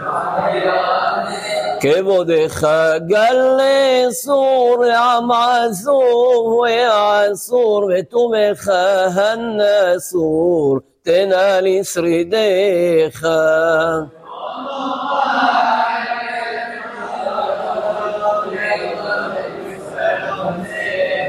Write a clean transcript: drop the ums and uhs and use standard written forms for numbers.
كبودך גלי סור עם עזוב ויעשור וטומך הנסור תנא לשרידך